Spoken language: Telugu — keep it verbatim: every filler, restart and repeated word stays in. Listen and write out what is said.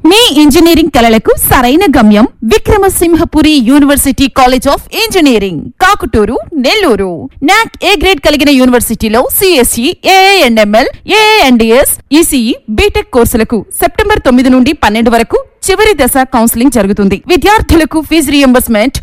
మీ ఇంజనీరింగ్ కలలకు సరైన గమ్యం Vikrama Simhapuri university college of engineering, Kakuturu, Nellore. నాక్ ఏ గ్రేడ్ కలిగిన యూనివర్సిటీలో సిఎస్ఈ, ఏఎన్ఎంఎల్, ఏఎన్డిఎస్, ఈసీఈ, బీటెక్ కోర్సులకు సెప్టెంబర్ తొమ్మిది నుండి పన్నెండు వరకు చివరి దశ కౌన్సిలింగ్ జరుగుతుంది. విద్యార్థులకు ఫీజు రియంబర్స్మెంట్